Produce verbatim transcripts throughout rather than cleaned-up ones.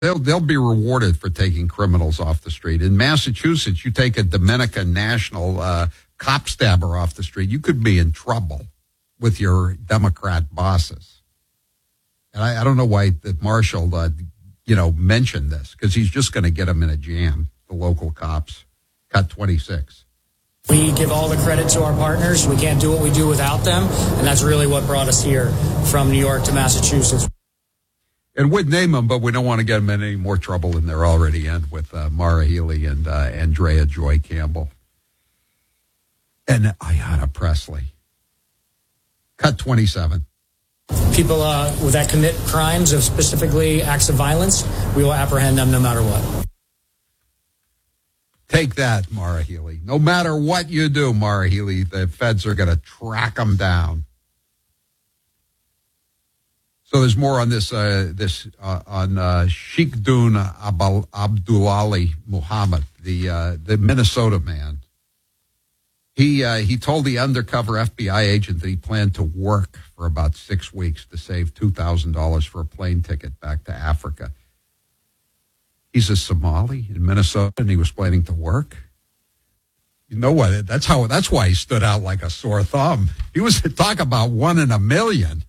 They'll they'll be rewarded for taking criminals off the street. In Massachusetts, you take a Dominican national uh, cop stabber off the street, you could be in trouble with your Democrat bosses. And I, I don't know why the marshal, uh, you know, mentioned this, because he's just going to get them in a jam, the local cops. Cut twenty-six. We give all the credit to our partners. We can't do what we do without them, and that's really what brought us here from New York to Massachusetts. And we'd name them, but we don't want to get them in any more trouble than they're already in with uh, Maura Healey and uh, Andrea Joy Campbell. And Ayanna Pressley. Cut twenty-seven. People uh, that commit crimes, of specifically acts of violence, we will apprehend them no matter what. Take that, Maura Healey. No matter what you do, Maura Healey, the feds are going to track them down. So there's more on this uh, this uh, on uh, Sheikh Dun Abal- Abdulali Muhammad, the uh, the Minnesota man. He uh, he told the undercover F B I agent that he planned to work for about six weeks to save two thousand dollars for a plane ticket back to Africa. He's a Somali in Minnesota, and he was planning to work. You know what? That's how. That's why he stood out like a sore thumb. He was talk about one in a million.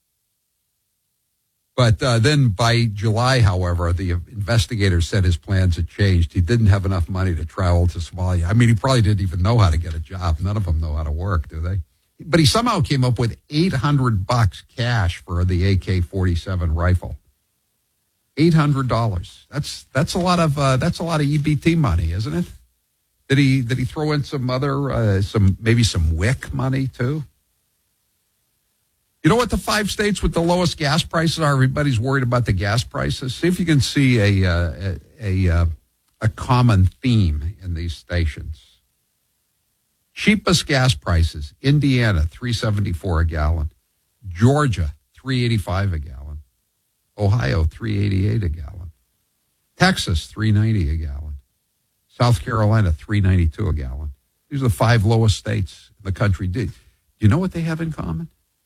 But uh, then by July, however, the investigators said his plans had changed. He didn't have enough money to travel to Somalia. I mean, he probably didn't even know how to get a job. None of them know how to work, do they? But he somehow came up with eight hundred bucks cash for the A K forty-seven rifle. eight hundred dollars. That's that's a lot of uh, that's a lot of E B T money, isn't it? Did he did he throw in some other uh, some maybe some W I C money too? You know what the five states with the lowest gas prices are? Everybody's worried about the gas prices. See if you can see a uh, a a, a common theme in these stations. Cheapest gas prices: Indiana three seventy-four a gallon, Georgia three eighty-five a gallon, Ohio three eighty-eight a gallon, Texas three ninety a gallon, South Carolina three ninety-two a gallon. These are the five lowest states in the country. Do you know what they have in common?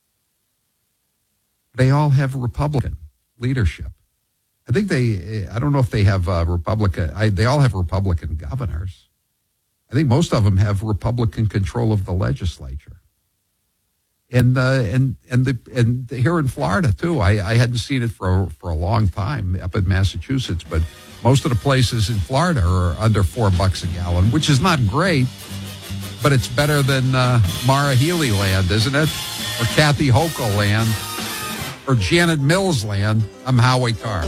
They all have Republican leadership. I think they, I don't know if they have uh, Republican, I, they all have Republican governors. I think most of them have Republican control of the legislature. And uh, and and the and here in Florida too. I, I hadn't seen it for for a long time up in Massachusetts, but most of the places in Florida are under four bucks a gallon, which is not great, but it's better than uh, Maura Healey land, isn't it? Or Kathy Hochul land, or Janet Mills land. I'm Howie Carr.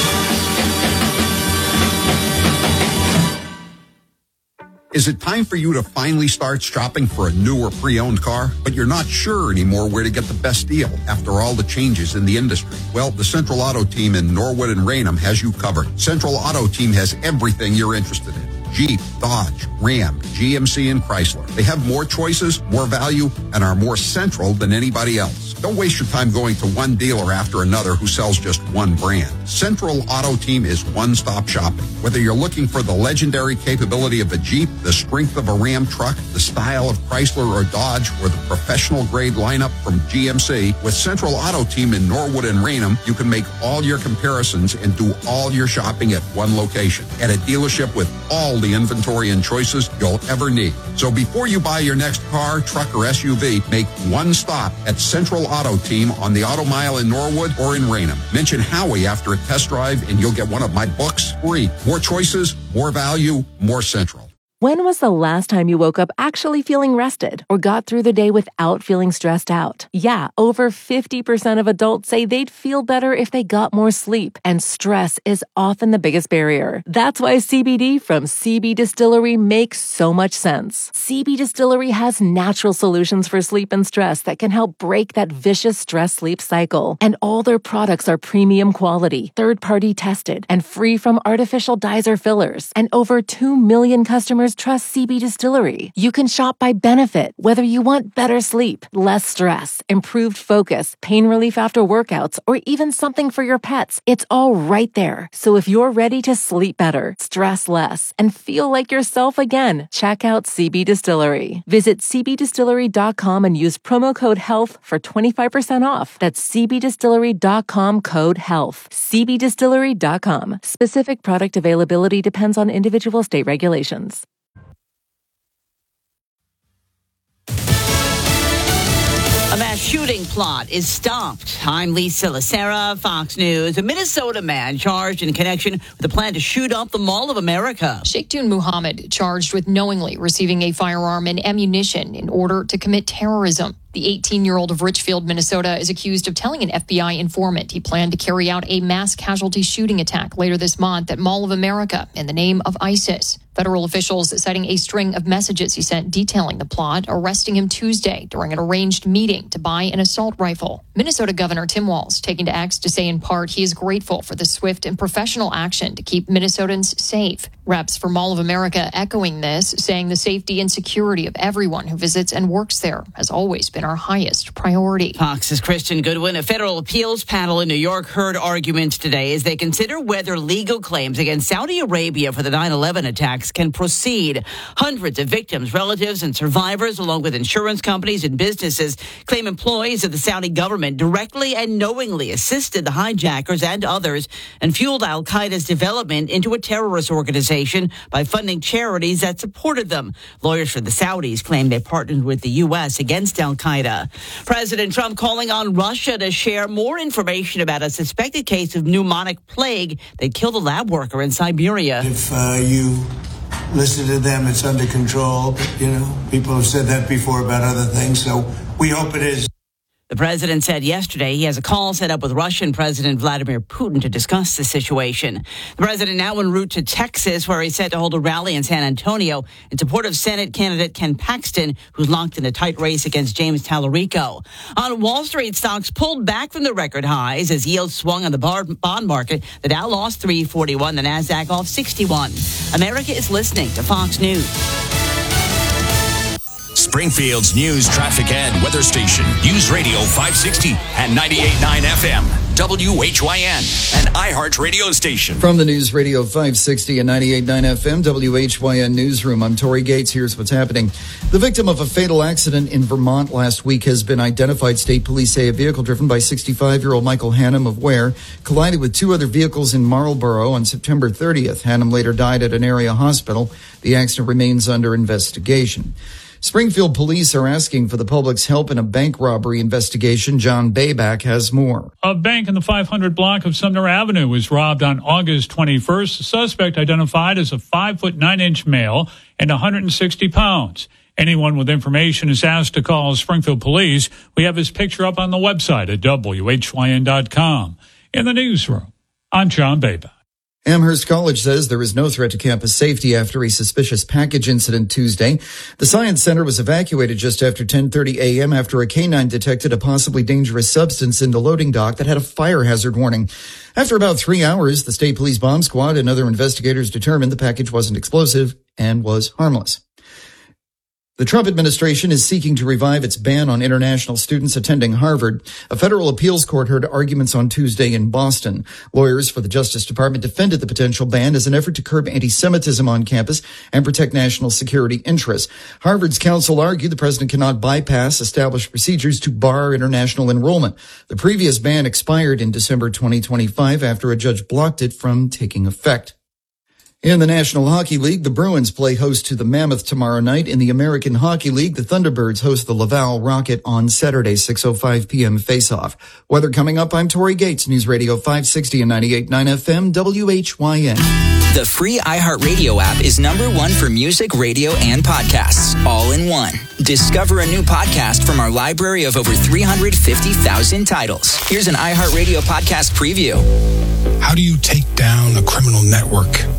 Is it time for you to finally start shopping for a new or pre-owned car, but you're not sure anymore where to get the best deal after all the changes in the industry? Well, the Central Auto Team in Norwood and Raynham has you covered. Central Auto Team has everything you're interested in. Jeep, Dodge, Ram, G M C, and Chrysler. They have more choices, more value, and are more central than anybody else. Don't waste your time going to one dealer after another who sells just one brand. Central Auto Team is one-stop shopping. Whether you're looking for the legendary capability of a Jeep, the strength of a Ram truck, the style of Chrysler or Dodge, or the professional-grade lineup from G M C, with Central Auto Team in Norwood and Raynham, you can make all your comparisons and do all your shopping at one location, at a dealership with all the inventory and choices you'll ever need. So before you buy your next car, truck, or S U V, make one stop at Central Auto Team on the Auto Mile in Norwood or in Raynham. Mention Howie after a test drive and you'll get one of my books free. More choices, more value, more Central. When was the last time you woke up actually feeling rested or got through the day without feeling stressed out? Yeah, over fifty percent of adults say they'd feel better if they got more sleep, and stress is often the biggest barrier. That's why C B D from C B Distillery makes so much sense. C B Distillery has natural solutions for sleep and stress that can help break that vicious stress-sleep cycle. And all their products are premium quality, third-party tested, and free from artificial dyes or fillers. And over two million customers customers trust C B Distillery. You can shop by benefit, whether you want better sleep, less stress, improved focus, pain relief after workouts, or even something for your pets. It's all right there. So if you're ready to sleep better, stress less, and feel like yourself again, check out C B Distillery. Visit c b distillery dot com and use promo code HEALTH for twenty-five percent off. That's c b distillery dot com code HEALTH. c b distillery dot com. Specific product availability depends on individual state regulations. A mass shooting plot is stopped. I'm Lisa Lacera, Fox News. A Minnesota man charged in connection with a plan to shoot up the Mall of America. Sheikhtun Muhammad charged with knowingly receiving a firearm and ammunition in order to commit terrorism. The eighteen-year-old of Richfield, Minnesota, is accused of telling an F B I informant he planned to carry out a mass casualty shooting attack later this month at Mall of America in the name of ISIS. Federal officials citing a string of messages he sent detailing the plot, arresting him Tuesday during an arranged meeting to buy an assault rifle. Minnesota Governor Tim Walz taking to X to say in part he is grateful for the swift and professional action to keep Minnesotans safe. Reps for Mall of America echoing this, saying the safety and security of everyone who visits and works there has always been our highest priority. Fox's Kristen Goodwin. A federal appeals panel in New York heard arguments today as they consider whether legal claims against Saudi Arabia for the nine eleven attacks can proceed. Hundreds of victims, relatives, and survivors, along with insurance companies and businesses, claim employees of the Saudi government directly and knowingly assisted the hijackers and others and fueled al-Qaeda's development into a terrorist organization by funding charities that supported them. Lawyers for the Saudis claim they partnered with the U S against al-Qaeda. President Trump calling on Russia to share more information about a suspected case of pneumonic plague that killed a lab worker in Siberia. If uh, you listen to them, it's under control. But, you know, people have said that before about other things, so we hope it is. The president said yesterday he has a call set up with Russian President Vladimir Putin to discuss the situation. The president now en route to Texas, where he's set to hold a rally in San Antonio in support of Senate candidate Ken Paxton, who's locked in a tight race against James Tallarico. On Wall Street, stocks pulled back from the record highs as yields swung on the bar- bond market. The Dow lost three forty-one, the Nasdaq off sixty-one. America is listening to Fox News. Springfield's news, traffic, and weather station. News Radio five sixty and ninety-eight point nine F M. W H Y N, an iHeart radio station. From the News Radio five sixty and ninety-eight point nine F M, W H Y N Newsroom, I'm Tori Gates. Here's what's happening. The victim of a fatal accident in Vermont last week has been identified. State police say a vehicle driven by sixty-five-year-old Michael Hannum of Ware collided with two other vehicles in Marlborough on September thirtieth. Hannum later died at an area hospital. The accident remains under investigation. Springfield police are asking for the public's help in a bank robbery investigation. John Bayback has more. A bank in the five hundred block of Sumner Avenue was robbed on August twenty-first. The suspect identified as a five foot nine inch male and one hundred sixty pounds. Anyone with information is asked to call Springfield Police. We have his picture up on the website at W H Y N dot com. In the newsroom, I'm John Bayback. Amherst College says there is no threat to campus safety after a suspicious package incident Tuesday. The Science Center was evacuated just after ten thirty a.m. after a canine detected a possibly dangerous substance in the loading dock that had a fire hazard warning. After about three hours, the State Police Bomb Squad and other investigators determined the package wasn't explosive and was harmless. The Trump administration is seeking to revive its ban on international students attending Harvard. A federal appeals court heard arguments on Tuesday in Boston. Lawyers for the Justice Department defended the potential ban as an effort to curb anti-Semitism on campus and protect national security interests. Harvard's counsel argued the president cannot bypass established procedures to bar international enrollment. The previous ban expired in December twenty twenty-five after a judge blocked it from taking effect. In the National Hockey League, the Bruins play host to the Mammoth tomorrow night. In the American Hockey League, the Thunderbirds host the Laval Rocket on Saturday, six oh five p.m. face-off. Weather coming up, I'm Tori Gates, News Radio five sixty and ninety-eight point nine F M, W H Y N. The free iHeartRadio app is number one for music, radio, and podcasts, all in one. Discover a new podcast from our library of over three hundred fifty thousand titles. Here's an iHeartRadio podcast preview. How do you take down a criminal network?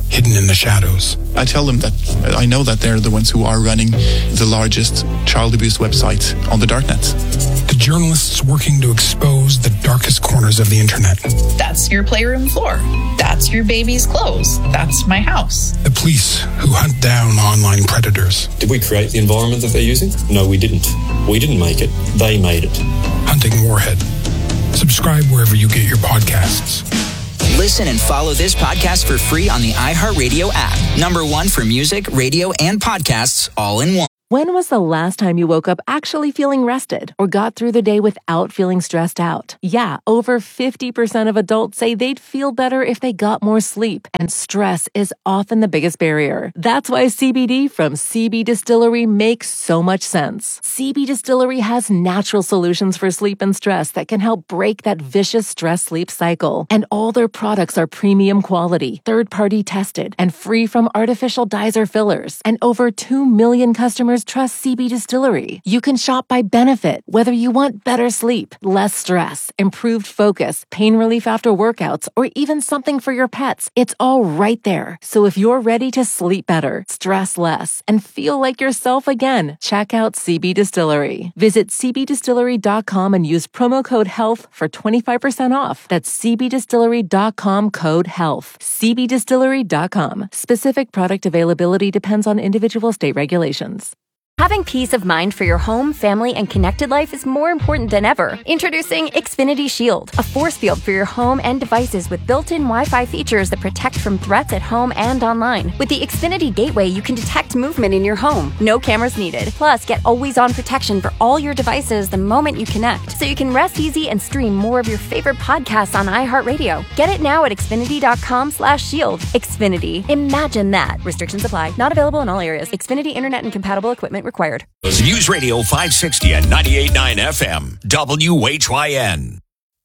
hidden in the shadows. I tell them that I know that they're the ones who are running the largest child abuse website on the darknet. The journalists working to expose the darkest corners of the internet. That's your playroom floor. That's your baby's clothes. That's my house. The police who hunt down online predators. Did we create the environment that they're using? No, we didn't. We didn't make it. They made it. Hunting Warhead. Subscribe wherever you get your podcasts. Listen and follow this podcast for free on the iHeartRadio app. Number one for music, radio, and podcasts all in one. When was the last time you woke up actually feeling rested or got through the day without feeling stressed out? Yeah, over fifty percent of adults say they'd feel better if they got more sleep, and stress is often the biggest barrier. That's why C B D from C B Distillery makes so much sense. C B Distillery has natural solutions for sleep and stress that can help break that vicious stress-sleep cycle. And all their products are premium quality, third-party tested, and free from artificial dyes or fillers. And over two million customers trust C B Distillery. You can shop by benefit, whether you want better sleep, less stress, improved focus, pain relief after workouts, or even something for your pets. It's all right there. So if you're ready to sleep better, stress less, and feel like yourself again, check out C B Distillery. Visit c b distillery dot com and use promo code HEALTH for twenty-five percent off. That's c b distillery dot com code HEALTH. c b distillery dot com. Specific product availability depends on individual state regulations. Having peace of mind for your home, family, and connected life is more important than ever. Introducing Xfinity Shield, a force field for your home and devices with built-in Wi-Fi features that protect from threats at home and online. With the Xfinity Gateway, you can detect movement in your home. No cameras needed. Plus, get always-on protection for all your devices the moment you connect, so you can rest easy and stream more of your favorite podcasts on iHeartRadio. Get it now at xfinity dot com slash shield. Xfinity. Imagine that. Restrictions apply. Not available in all areas. Xfinity Internet and compatible equipment required. News Radio five sixty and ninety-eight point nine F M, W H Y N.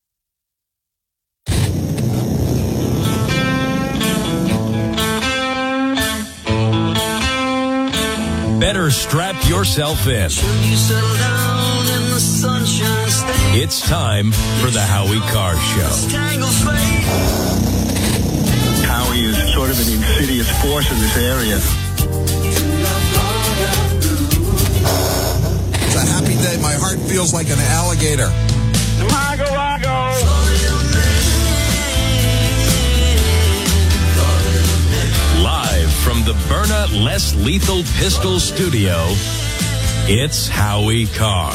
Better strap yourself in. It's time for the Howie Carr Show. Howie is sort of an insidious force in this area. It's a happy day. My heart feels like an alligator. Mago, Mago. Live from the Byrna Less Lethal Pistol Studio, it's Howie Carr.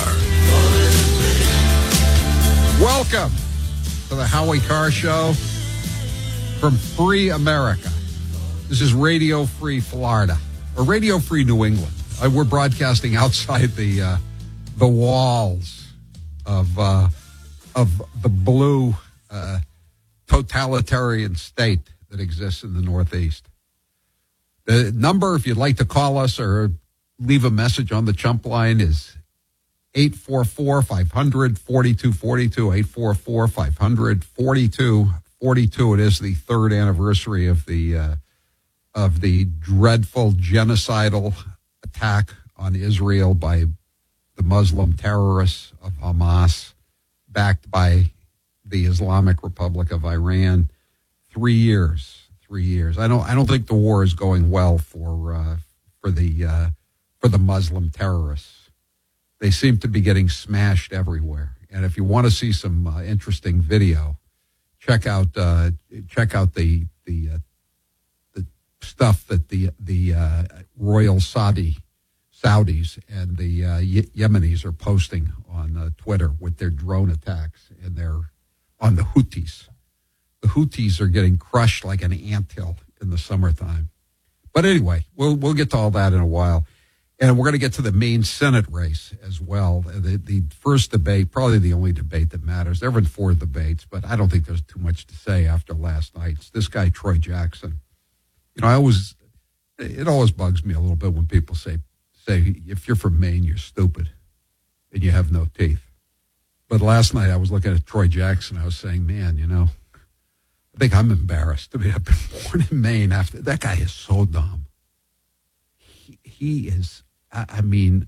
Welcome to the Howie Carr Show from Free America. This is Radio Free Florida, or Radio Free New England. Uh, we're broadcasting outside the uh, the walls of uh, of the blue uh, totalitarian state that exists in the Northeast. The number, if you'd like to call us or leave a message on the Chump line, is eight four four, five hundred, forty-two forty-two, eight four four, five hundred, forty-two forty-two. It is the third anniversary of the uh, of the dreadful genocidal attack on Israel by the Muslim terrorists of Hamas, backed by the Islamic Republic of Iran. Three years, three years. I don't. I don't think the war is going well for uh, for the uh, for the Muslim terrorists. They seem to be getting smashed everywhere. And if you want to see some uh, interesting video, check out uh, check out the the uh, the stuff that the the uh, Royal Saudi. Saudis and the uh, Ye- Yemenis are posting on uh, Twitter with their drone attacks and their on the Houthis. The Houthis are getting crushed like an anthill in the summertime. But anyway, we'll we'll get to all that in a while, and we're going to get to the main Senate race as well. The the first debate, probably the only debate that matters. There have been four debates, but I don't think there's too much to say after last night's. This guy Troy Jackson, you know, I always it always bugs me a little bit when people say. Say, if you're from Maine, you're stupid and you have no teeth. But last night I was looking at Troy Jackson. I was saying, man, you know, I think I'm embarrassed. I mean, I've been born in Maine. After that guy is so dumb. He, he is. I, I mean,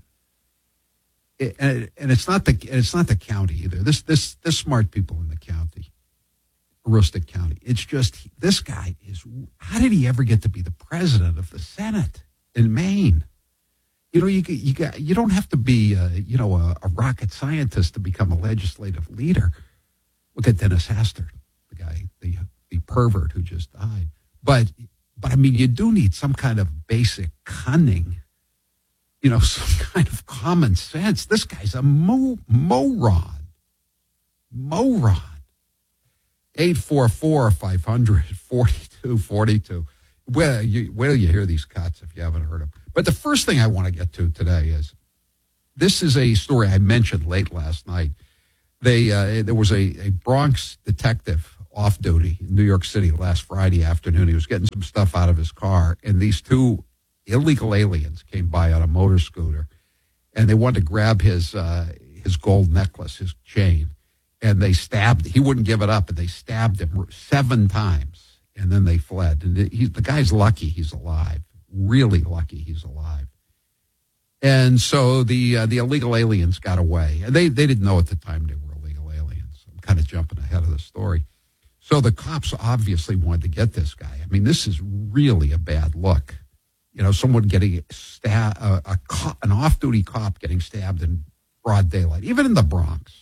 it, and, and it's not the it's not the county either. This this this smart people in the county. Aroostook County. It's just, this guy is, how did he ever get to be the president of the Senate in Maine? You know, you you got you don't have to be, uh, you know, a, a rocket scientist to become a legislative leader. Look at Dennis Hastert, the guy, the the pervert who just died. But but I mean, you do need some kind of basic cunning, you know, some kind of common sense. This guy's a mo- moron, moron. eight four four, five hundred, forty-two forty-two. Where you where do you hear these cuts if you haven't heard them? But the first thing I want to get to today is, this is a story I mentioned late last night. They uh, there was a, a Bronx detective off duty in New York City last Friday afternoon. He was getting some stuff out of his car, and these two illegal aliens came by on a motor scooter, and they wanted to grab his uh, his gold necklace, his chain, and they stabbed. He wouldn't give it up, and they stabbed him seven times, and then they fled. And he, the guy's lucky he's alive. Really lucky he's alive. And so the uh, the illegal aliens got away. And they, they didn't know at the time they were illegal aliens. I'm kind of jumping ahead of the story. So the cops obviously wanted to get this guy. I mean, this is really a bad look. You know, someone getting stab, a, a cop, an off-duty cop getting stabbed in broad daylight, even in the Bronx.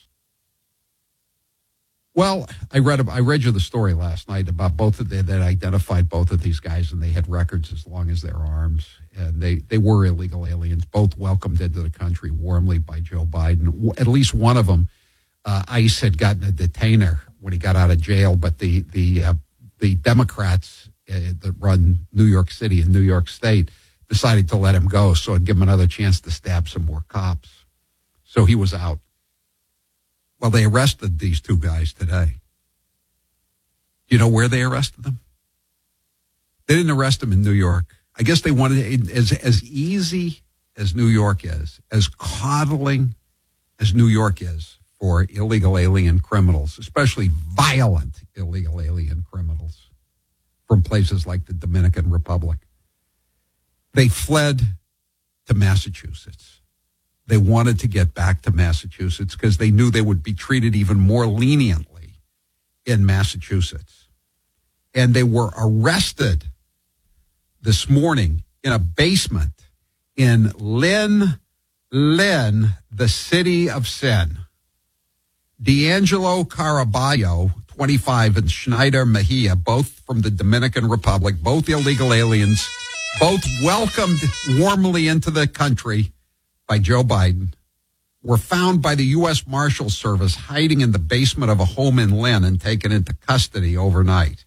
Well, I read I read you the story last night about both of them that identified both of these guys, and they had records as long as their arms, and they, they were illegal aliens, both welcomed into the country warmly by Joe Biden. At least one of them, uh, ICE had gotten a detainer when he got out of jail, but the the uh, the Democrats uh, that run New York City and New York State decided to let him go, so it'd give him another chance to stab some more cops. So he was out. Well, they arrested these two guys today. Do you know where they arrested them? They didn't arrest them in New York. I guess they wanted, as, as easy as New York is, as coddling as New York is for illegal alien criminals, especially violent illegal alien criminals from places like the Dominican Republic. They fled to Massachusetts. They wanted to get back to Massachusetts because they knew they would be treated even more leniently in Massachusetts. And they were arrested this morning in a basement in Lynn, Lynn, the city of sin. D'Angelo Caraballo, twenty-five, and Schneider Mejia, both from the Dominican Republic, both illegal aliens, both welcomed warmly into the country by Joe Biden, were found by the U S Marshal Service hiding in the basement of a home in Lynn and taken into custody overnight.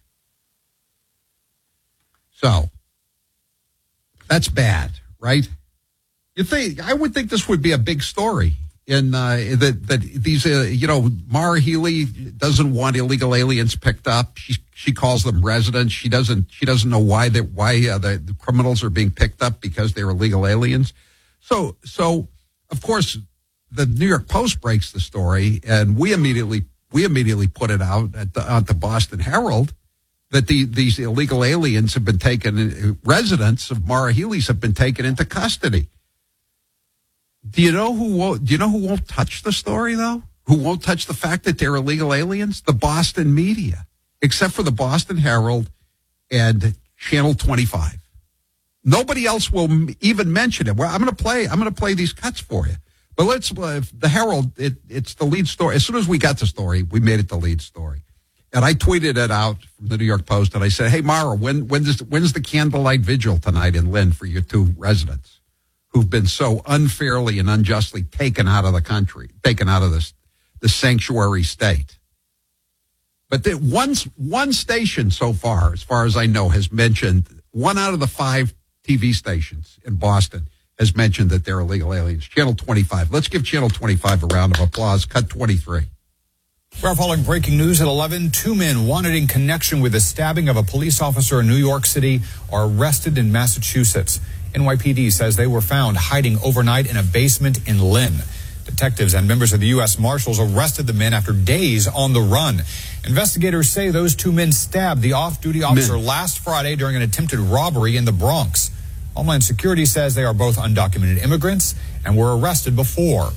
So, that's bad, right? You think, I would think this would be a big story in uh, that that these, uh, you know, Maura Healey doesn't want illegal aliens picked up. She she calls them residents. She doesn't she doesn't know why they why uh, the, the criminals are being picked up because they're illegal aliens. So, so of course, the New York Post breaks the story, and we immediately we immediately put it out at the, at the Boston Herald that the, these illegal aliens have been taken, residents of Maura Healey's have been taken into custody. Do you know who won't, do you know who won't touch the story though? Who won't touch the fact that they're illegal aliens? The Boston media, except for the Boston Herald and Channel twenty-five. Nobody else will even mention it. Well, I'm going to play. I'm going to play these cuts for you. But let's. Uh, the Herald. It, it's the lead story. As soon as we got the story, we made it the lead story, and I tweeted it out from the New York Post. And I said, "Hey, Mara, when when does when's the candlelight vigil tonight in Lynn for your two residents who've been so unfairly and unjustly taken out of the country, taken out of this the sanctuary state?" But the, one one station so far, as far as I know, has mentioned one out of the five T V stations in Boston has mentioned that they're illegal aliens. Channel twenty-five. Let's give Channel twenty-five a round of applause. Cut twenty-three. We're following breaking news at eleven. Two men wanted in connection with the stabbing of a police officer in New York City are arrested in Massachusetts. N Y P D says they were found hiding overnight in a basement in Lynn. Detectives and members of the U S Marshals arrested the men after days on the run. Investigators say those two men stabbed the off-duty officer men. last Friday during an attempted robbery in the Bronx. Homeland Security says they are both undocumented immigrants and were arrested before.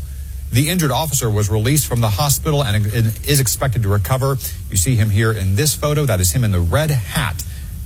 The injured officer was released from the hospital and is expected to recover. You see him here in this photo. That is him in the red hat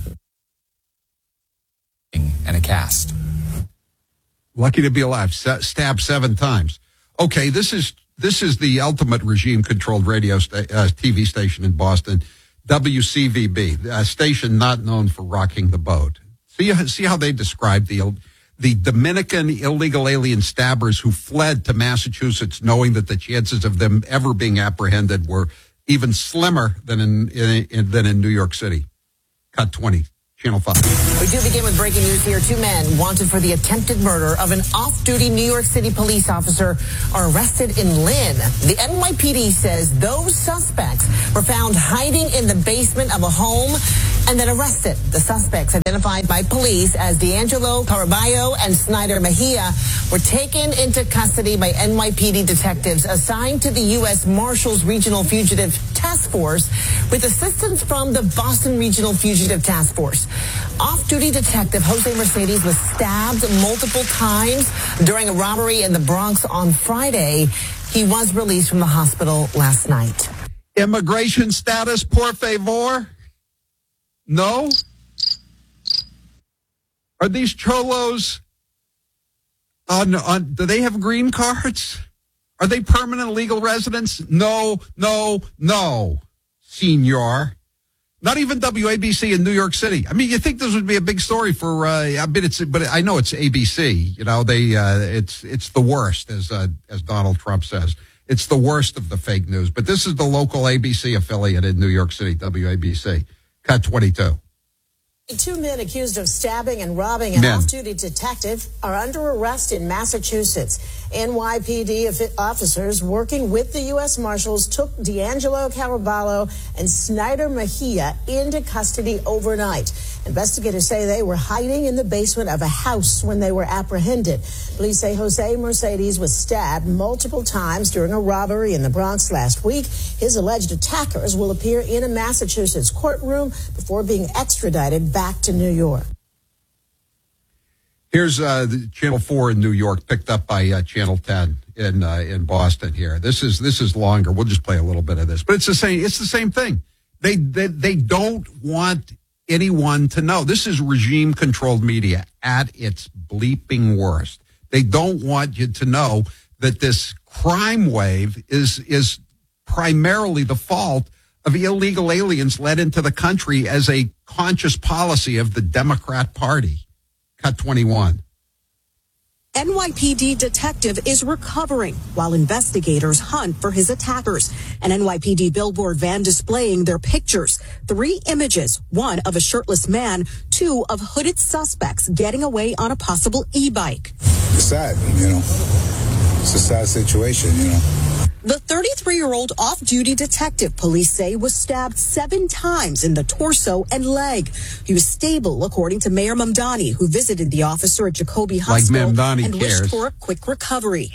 and a cast. Lucky to be alive. Stabbed seven times. Okay, this is this is the ultimate regime-controlled radio sta- uh, T V station in Boston, W C V B, a station not known for rocking the boat. See, see how they describe the the Dominican illegal alien stabbers who fled to Massachusetts, knowing that the chances of them ever being apprehended were even slimmer than in, in, in than in New York City. Cut twenty. Channel five. We do begin with breaking news here. Two men wanted for the attempted murder of an off-duty New York City police officer are arrested in Lynn. The N Y P D says those suspects were found hiding in the basement of a home and then arrested. The suspects, identified by police as D'Angelo Caraballo and Snyder Mejia, were taken into custody by N Y P D detectives assigned to the U S Marshals Regional Fugitive Task Force with assistance from the Boston Regional Fugitive Task Force. Off-duty detective Jose Mercedes was stabbed multiple times during a robbery in the Bronx on Friday. He was released from the hospital last night. Immigration status, por favor? No? Are these cholos on, on, do they have green cards? Are they permanent legal residents? No, no, no, senor. Not even W A B C in New York City. I mean, you think this would be a big story for, uh, I mean, it's, but I know it's A B C. You know, they, uh, it's, it's the worst, as, uh, as Donald Trump says. It's the worst of the fake news. But this is the local A B C affiliate in New York City, W A B C. Cut twenty-two. Two men accused of stabbing and robbing an Men. off-duty detective are under arrest in Massachusetts. N Y P D officers working with the U S Marshals took D'Angelo Caraballo and Snyder Mejia into custody overnight. Investigators say they were hiding in the basement of a house when they were apprehended. Police say Jose Mercedes was stabbed multiple times during a robbery in the Bronx last week. His alleged attackers will appear in a Massachusetts courtroom before being extradited back to New York. Here's uh, the Channel four in New York, picked up by uh, Channel ten in uh, in Boston. Here, this is this is longer. We'll just play a little bit of this, but it's the same. It's the same thing. They they they don't want anyone to know. This is regime-controlled media at its bleeping worst. They don't want you to know that this crime wave is is primarily the fault of illegal aliens led into the country as a conscious policy of the Democrat Party. Cut twenty-one. N Y P D detective is recovering while investigators hunt for his attackers. An N Y P D billboard van displaying their pictures. Three images, one of a shirtless man, two of hooded suspects getting away on a possible e-bike. It's sad, you know. It's a sad situation, you know. The thirty-three-year-old off-duty detective, police say, was stabbed seven times in the torso and leg. He was stable, according to Mayor Mamdani, who visited the officer at Jacoby Hospital Mamdani and cares. wished for a quick recovery.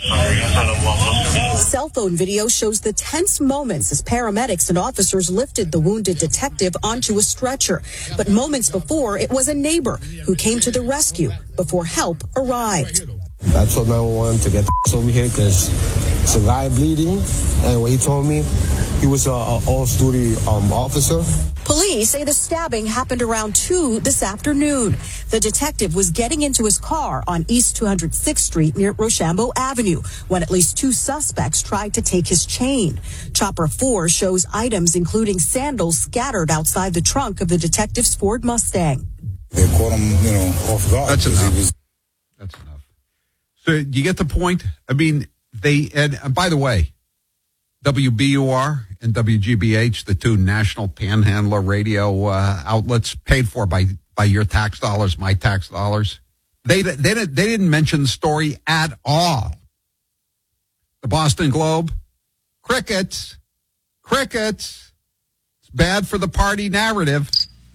Cell phone video shows the tense moments as paramedics and officers lifted the wounded detective onto a stretcher. But moments before, it was a neighbor who came to the rescue before help arrived. I told nine one one to get the over here because it's a guy bleeding. And when he told me he was an off-duty um, officer. Police say the stabbing happened around two this afternoon. The detective was getting into his car on East two hundred sixth Street near Rochambeau Avenue when at least two suspects tried to take his chain. Chopper four shows items including sandals scattered outside the trunk of the detective's Ford Mustang. They caught him, you know, off guard. That's enough. Was- That's enough. So you get the point? I mean, they, and, and by the way, W B U R and W G B H, the two national panhandler radio uh, outlets paid for by, by your tax dollars, my tax dollars, they, they, didn't, they didn't mention the story at all. The Boston Globe, crickets, crickets. It's bad for the party narrative.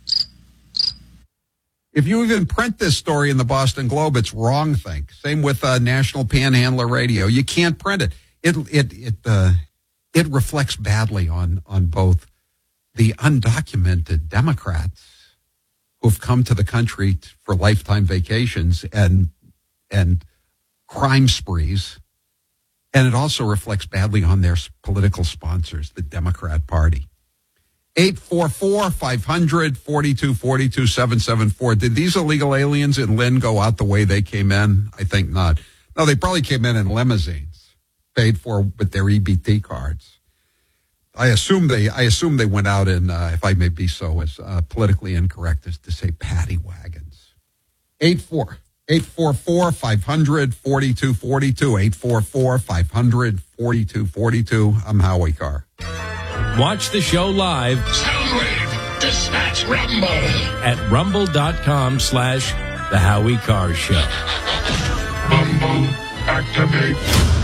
If you even print this story in the Boston Globe, it's wrong think. Same with uh, National Panhandler Radio. You can't print it. It it it uh, it reflects badly on on both the undocumented Democrats who've come to the country for lifetime vacations and and crime sprees, And it also reflects badly on their political sponsors, the Democrat Party. eight four four, five hundred, forty-two forty-two, seven seven four. Did these illegal aliens in Lynn go out the way they came in? I think not. No, they probably came in in limousines, paid for with their E B T cards. I assume they, I assume they went out in, uh, if I may be so as uh, politically incorrect as to say paddy wagons. eight four, eight four four, five hundred, forty-two forty-two, eight four four, five hundred, forty-two forty-two. I'm Howie Carr. Watch the show live. Soundwave, dispatch Rumble. At rumble.com slash The Howie Carr Show. Rumble, activate.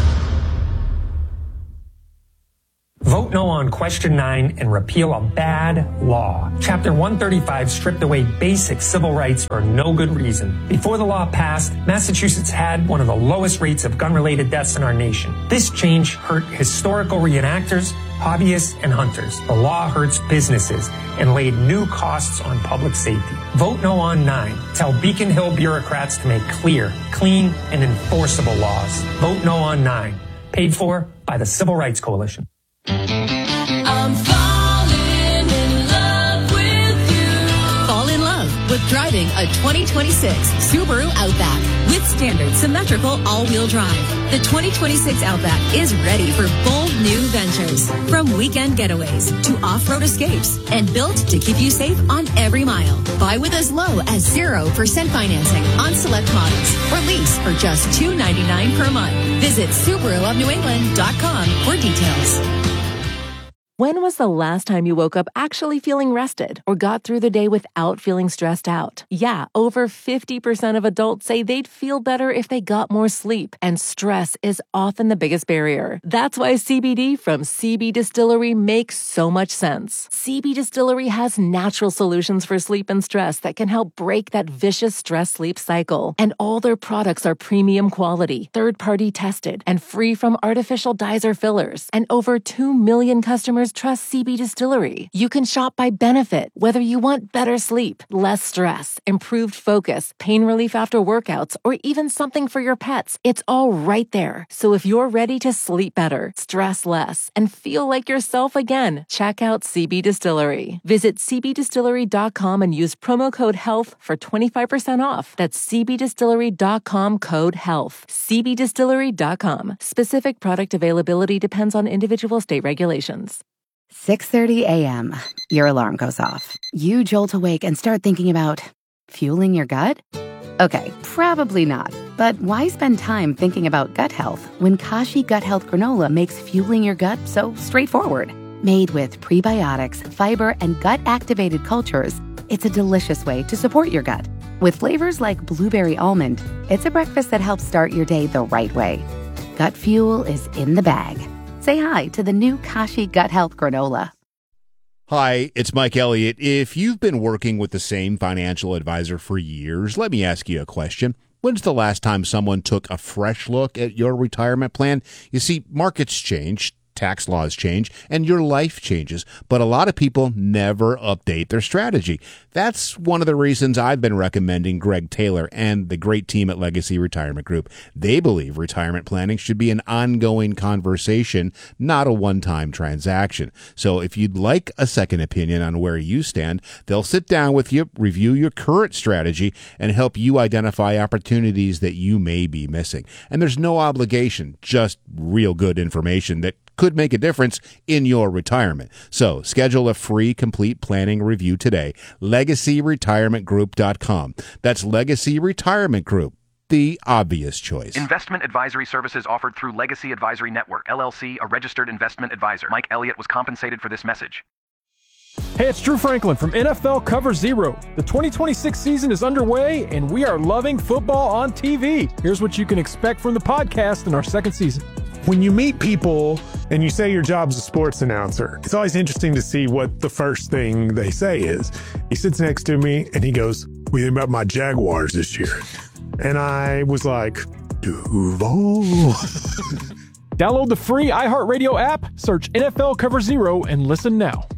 Vote no on question nine and repeal a bad law. Chapter one thirty-five stripped away basic civil rights for no good reason. Before the law passed, Massachusetts had one of the lowest rates of gun-related deaths in our nation. This change hurt historical reenactors, hobbyists, and hunters. The law hurts businesses and laid new costs on public safety. Vote no on nine. Tell Beacon Hill bureaucrats to make clear, clean, and enforceable laws. Vote no on nine. Paid for by the Civil Rights Coalition. I'm falling in love with you. Fall in love with driving a twenty twenty-six Subaru Outback with standard symmetrical all-wheel drive. The twenty twenty-six Outback is ready for bold new ventures, from weekend getaways to off-road escapes, and built to keep you safe on every mile. Buy with as low as zero percent financing on select models, or lease for just two hundred ninety-nine dollars per month. Visit Subaru of New England dot com for details. When was the last time you woke up actually feeling rested or got through the day without feeling stressed out? Yeah, over fifty percent of adults say they'd feel better if they got more sleep, and stress is often the biggest barrier. That's why C B D from C B Distillery makes so much sense. C B Distillery has natural solutions for sleep and stress that can help break that vicious stress-sleep cycle. And all their products are premium quality, third-party tested, and free from artificial dyes or fillers. And over two million customers trust C B Distillery. You can shop by benefit, whether you want better sleep, less stress, improved focus, pain relief after workouts, or even something for your pets. It's all right there. So if you're ready to sleep better, stress less, and feel like yourself again, check out C B Distillery. Visit C B distillery dot com and use promo code HEALTH for twenty-five percent off. That's C B distillery dot com code HEALTH. C B distillery dot com. Specific product availability depends on individual state regulations. six thirty a.m. Your alarm goes off. You jolt awake and start thinking about fueling your gut? Okay, probably not. But why spend time thinking about gut health when Kashi Gut Health Granola makes fueling your gut so straightforward? Made with prebiotics, fiber, and gut-activated cultures, it's a delicious way to support your gut. With flavors like blueberry almond, it's a breakfast that helps start your day the right way. Gut fuel is in the bag. Say hi to the new Kashi Gut Health Granola. Hi, it's Mike Elliott. If you've been working with the same financial advisor for years, let me ask you a question. When's the last time someone took a fresh look at your retirement plan? You see, markets change, tax laws change, and your life changes, but a lot of people never update their strategy. That's one of the reasons I've been recommending Greg Taylor and the great team at Legacy Retirement Group. They believe retirement planning should be an ongoing conversation, not a one-time transaction. So if you'd like a second opinion on where you stand, they'll sit down with you, review your current strategy, and help you identify opportunities that you may be missing. And there's no obligation, just real good information that could make a difference in your retirement. So schedule a free complete planning review today. legacy retirement group dot com. That's Legacy Retirement Group, the obvious choice. Investment advisory services offered through Legacy Advisory Network, L L C, a registered investment advisor. Mike Elliott was compensated for this message. Hey, it's Drew Franklin from N F L Cover Zero. The twenty twenty-six season is underway, and we are loving football on T V. Here's what you can expect from the podcast in our second season. When you meet people and you say your job's a sports announcer, it's always interesting to see what the first thing they say is. He sits next to me and he goes, "What do you think about my Jaguars this year?" And I was like, Duval. Download the free iHeartRadio app, search N F L Cover Zero, and listen now.